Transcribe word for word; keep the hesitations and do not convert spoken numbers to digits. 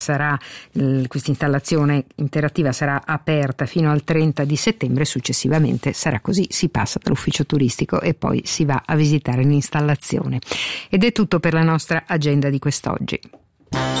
sarà questa installazione interattiva sarà aperta fino al trenta di settembre, successivamente sarà così, si passa dall'ufficio turistico e poi si va a visitare l'installazione. Ed è tutto per la nostra agenda di quest'oggi.